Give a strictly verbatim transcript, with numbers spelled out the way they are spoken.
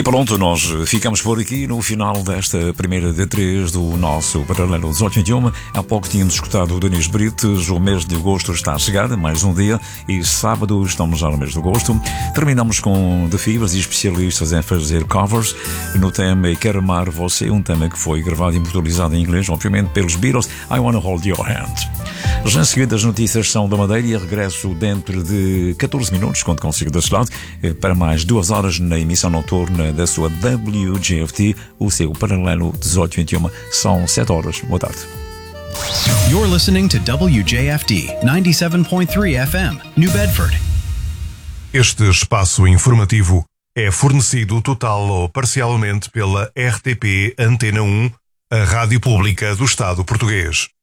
E pronto, nós ficamos por aqui no final desta primeira de três do nosso Paralelo dezoito vinte e um. Há pouco tínhamos escutado o Denis Brites. O mês de agosto está a chegar, mais um dia, e sábado estamos já no mês de agosto. Terminamos com The Fevers e especialistas em fazer covers no tema Quero Amar Você, um tema que foi gravado e imortalizado em inglês, obviamente, pelos Beatles. I Wanna Hold Your Hand. Já em seguida as notícias são da Madeira e regresso dentro de catorze minutos, quando consigo desse lado, para mais duas horas na emissão noturna da sua W J F T, o seu Paralelo dezoito vinte e um. São sete horas. Boa tarde. You're listening to W J F D ninety-seven point three F M, New Bedford. Este espaço informativo é fornecido total ou parcialmente pela R T P Antena um, a rádio pública do Estado português.